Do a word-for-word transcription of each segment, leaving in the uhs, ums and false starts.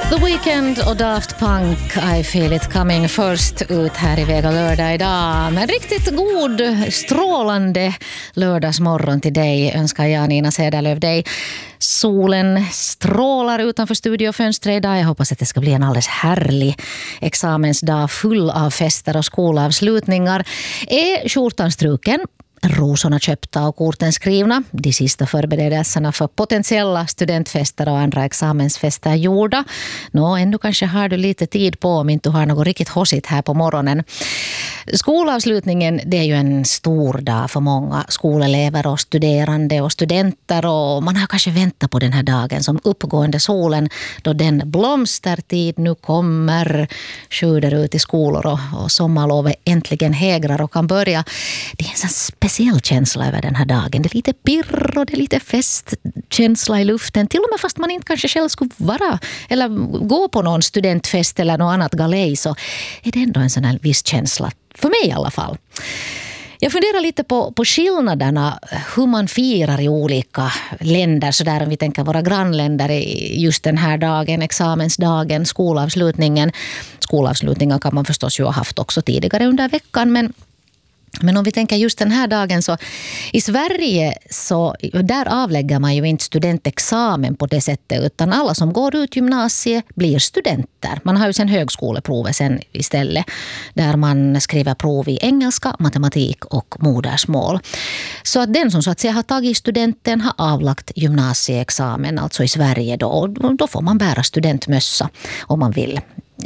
The Weeknd och Daft Punk, I feel it coming, först ut här i Vega lördag idag. Men riktigt god, strålande lördagsmorgon till dig önskar jag, Nina Cederlöf, dig. Solen strålar utanför studiofönstret idag. Jag hoppas att det ska bli en alldeles härlig examensdag full av fester och skolavslutningar. Är skjortan struken? Rosorna köpta och korten skrivna. De sista förberedelserna för potentiella studentfester och andra examensfester gjorda. Nå, ändå kanske har du lite tid på om inte du har något riktigt hossigt här på morgonen. Skolavslutningen, det är ju en stor dag för många skolelever och studerande och studenter, och man har kanske väntat på den här dagen som uppgående solen då den blomstertid nu kommer, sjuder ut i skolor och, och sommarlovet äntligen hägrar och kan börja. Det är en sån speciell känsla över den här dagen. Det är lite pirr och det är lite festkänsla i luften, till och med fast man inte kanske själv skulle vara eller gå på någon studentfest eller något annat galej, så är det ändå en sån här viss känsla. För mig i alla fall. Jag funderar lite på, på skillnaderna, hur man firar i olika länder, så där om vi tänker våra grannländer i just den här dagen, examensdagen, skolavslutningen. Skolavslutningar kan man förstås ju ha haft också tidigare under veckan, men Men om vi tänker just den här dagen, så i Sverige så där avlägger man ju inte studentexamen på det sättet, utan alla som går ut gymnasiet blir studenter. Man har ju sen högskoleprovet sen istället, där man skriver prov i engelska, matematik och modersmål. Så att den som så att säga har tagit studenten har avlagt gymnasieexamen, alltså i Sverige då, då får man bära studentmössa om man vill.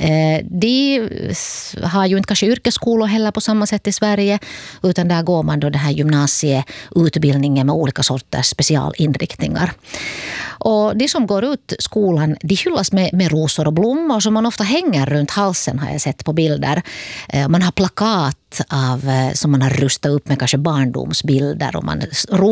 De har ju inte kanske yrkesskolor heller på samma sätt i Sverige, utan där går man då det här gymnasieutbildningen med olika sorters specialinriktningar. Och de som går ut skolan, de hyllas med, med rosor och blommor som man ofta hänger runt halsen, har jag sett på bilder. Man har plakat av, som man har rustat upp med kanske barndomsbilder, och man